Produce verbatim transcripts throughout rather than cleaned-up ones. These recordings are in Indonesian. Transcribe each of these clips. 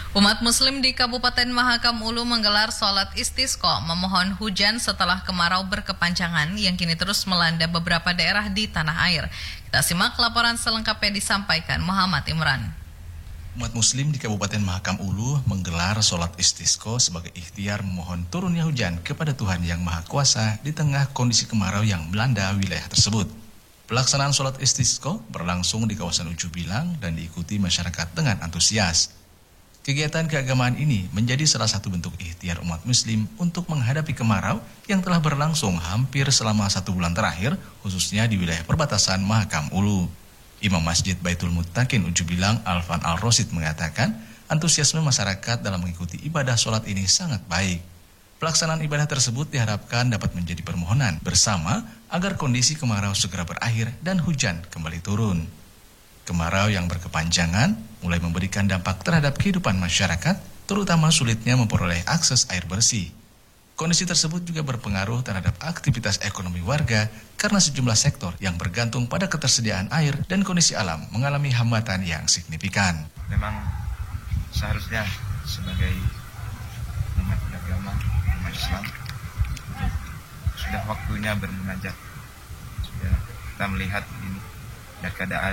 Umat Muslim di Kabupaten Mahakam Ulu menggelar sholat istisqa memohon hujan setelah kemarau berkepanjangan yang kini terus melanda beberapa daerah di tanah air. Kita simak laporan selengkapnya disampaikan Muhammad Imran. Umat Muslim di Kabupaten Mahakam Ulu menggelar sholat istisqa sebagai ikhtiar memohon turunnya hujan kepada Tuhan Yang Maha Kuasa di tengah kondisi kemarau yang melanda wilayah tersebut. Pelaksanaan sholat istisqa berlangsung di kawasan Uju Bilang dan diikuti masyarakat dengan antusias. Kegiatan keagamaan ini menjadi salah satu bentuk ikhtiar umat Muslim untuk menghadapi kemarau yang telah berlangsung hampir selama satu bulan terakhir, khususnya di wilayah perbatasan Mahakam Ulu. Imam Masjid Baitul Muttaqin Uju Bilang Alfan Al-Rosid mengatakan, antusiasme masyarakat dalam mengikuti ibadah sholat ini sangat baik. Pelaksanaan ibadah tersebut diharapkan dapat menjadi permohonan bersama agar kondisi kemarau segera berakhir dan hujan kembali turun. Kemarau yang berkepanjangan mulai memberikan dampak terhadap kehidupan masyarakat, terutama sulitnya memperoleh akses air bersih. Kondisi tersebut juga berpengaruh terhadap aktivitas ekonomi warga karena sejumlah sektor yang bergantung pada ketersediaan air dan kondisi alam mengalami hambatan yang signifikan. Memang seharusnya sebagai umat beragama, umat Islam, sudah waktunya bermunajat. Sudah kita melihat ini ya, keadaan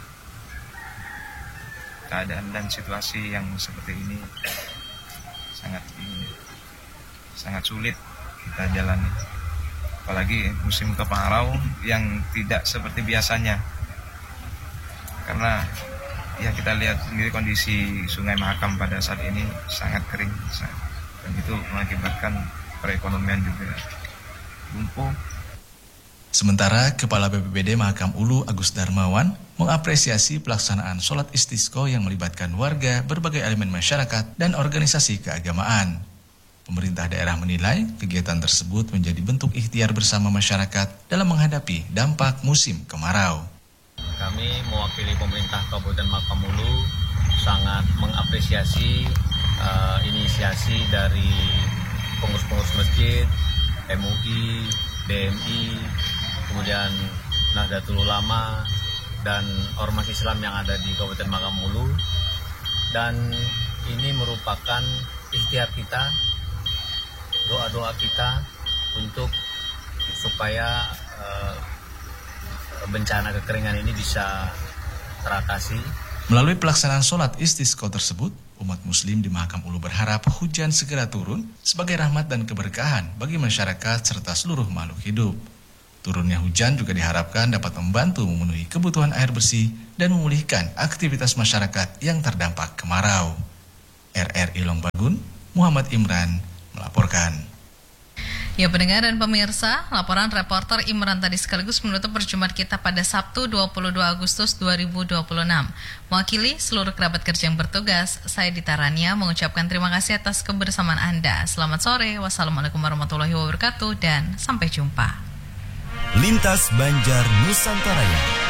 keadaan dan situasi yang seperti ini sangat ini, sangat sulit kita jalani, apalagi musim kemarau yang tidak seperti biasanya, karena ya kita lihat sendiri kondisi Sungai Mahakam pada saat ini sangat kering dan itu mengakibatkan perekonomian juga lumpuh. Sementara Kepala B P B D Mahakam Ulu Agus Darmawan mengapresiasi pelaksanaan sholat istisqa yang melibatkan warga, berbagai elemen masyarakat, dan organisasi keagamaan. Pemerintah daerah menilai kegiatan tersebut menjadi bentuk ikhtiar bersama masyarakat dalam menghadapi dampak musim kemarau. Kami mewakili pemerintah Kabupaten Mahakam Ulu sangat mengapresiasi uh, inisiasi dari pengurus-pengurus masjid, M U I, D M I, kemudian Nahdlatul Ulama, dan ormas Islam yang ada di Kabupaten Mahakam Ulu. Dan ini merupakan ikhtiar kita, doa-doa kita untuk supaya uh, bencana kekeringan ini bisa teratasi. Melalui pelaksanaan sholat istisqa tersebut, umat Muslim di Mahakam Ulu berharap hujan segera turun sebagai rahmat dan keberkahan bagi masyarakat serta seluruh makhluk hidup. Turunnya hujan juga diharapkan dapat membantu memenuhi kebutuhan air bersih dan memulihkan aktivitas masyarakat yang terdampak kemarau. R R I Longbagun, Muhammad Imran melaporkan. Ya, pendengar dan pemirsa, laporan reporter Imran tadi sekaligus menutup perjumpaan kita pada Sabtu dua puluh dua Agustus dua ribu dua puluh enam. Mewakili seluruh kerabat kerja yang bertugas, saya Dita Rania mengucapkan terima kasih atas kebersamaan Anda. Selamat sore, wassalamualaikum warahmatullahi wabarakatuh, dan sampai jumpa. Lintas Banjar Nusantara.